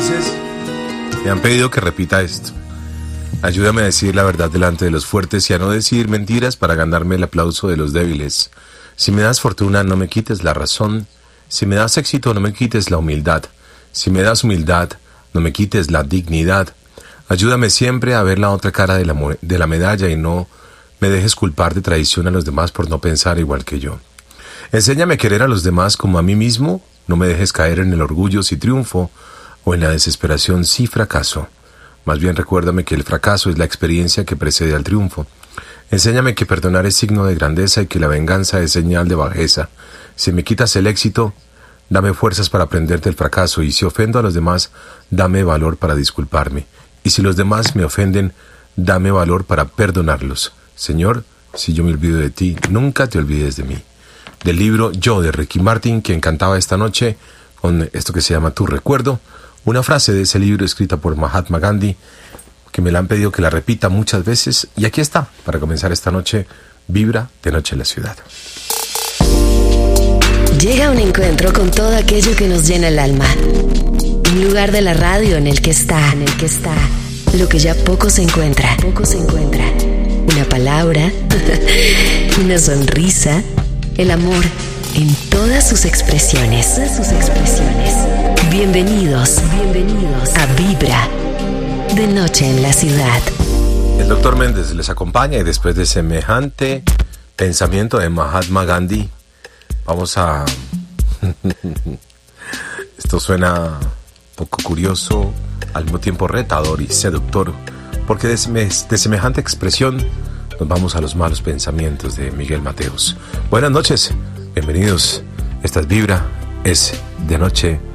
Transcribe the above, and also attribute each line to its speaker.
Speaker 1: entonces me han pedido que repita esto. Ayúdame a decir la verdad delante de los fuertes y a no decir mentiras para ganarme el aplauso de los débiles. Si me das fortuna, no me quites la razón. Si me das éxito, no me quites la humildad. Si me das humildad, no me quites la dignidad. Ayúdame siempre a ver la otra cara de la medalla y no me dejes culpar de traición a los demás por no pensar igual que yo. Enséñame a querer a los demás como a mí mismo. No me dejes caer en el orgullo si triunfo o en la desesperación si fracaso. Más bien recuérdame que el fracaso es la experiencia que precede al triunfo. Enséñame que perdonar es signo de grandeza y que la venganza es señal de bajeza. Si me quitas el éxito, dame fuerzas para aprender del fracaso, y si ofendo a los demás, dame valor para disculparme. Y si los demás me ofenden, dame valor para perdonarlos. Señor, si yo me olvido de ti, nunca te olvides de mí. Del libro Yo, de Ricky Martin, quien cantaba esta noche con esto que se llama Tu Recuerdo, una frase de ese libro escrita por Mahatma Gandhi, que me la han pedido que la repita muchas veces, y aquí está, para comenzar esta noche, Vibra de Noche en la Ciudad.
Speaker 2: Llega un encuentro con todo aquello que nos llena el alma. Un lugar de la radio en el que está lo que ya poco se encuentra. Una palabra, una sonrisa, el amor en todas sus expresiones. Bienvenidos a Vibra de Noche en la Ciudad.
Speaker 1: El Dr. Méndez les acompaña, y después de semejante pensamiento de Mahatma Gandhi, vamos a... Esto suena poco curioso, al mismo tiempo retador y seductor, porque de semejante expresión nos vamos a los malos pensamientos de Miguel Mateos. Buenas noches, bienvenidos. Esta es Vibra, es de Noche